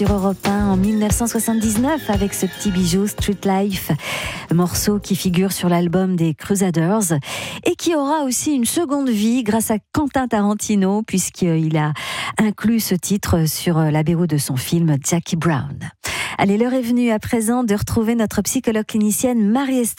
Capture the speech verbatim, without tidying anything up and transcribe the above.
Sur Europe un en mille neuf cent soixante-dix-neuf avec ce petit bijou Street Life, morceau qui figure sur l'album des Crusaders et qui aura aussi une seconde vie grâce à Quentin Tarantino puisqu'il a inclus ce titre sur la B O de son film Jackie Brown. Allez, l'heure est venue à présent de retrouver notre psychologue clinicienne Marie-Estelle